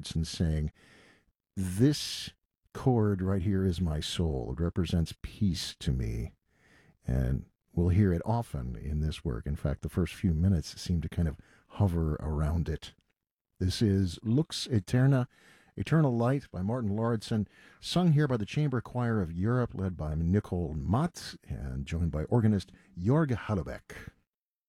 Lauridsen saying, "This chord right here is my soul. It represents peace to me." And we'll hear it often in this work. In fact, the first few minutes seem to kind of hover around it. This is Lux Eterna, Eternal Light by Martin Lauridsen, sung here by the Chamber Choir of Europe, led by Nicole Matt, and joined by organist Jorg Hallebeck.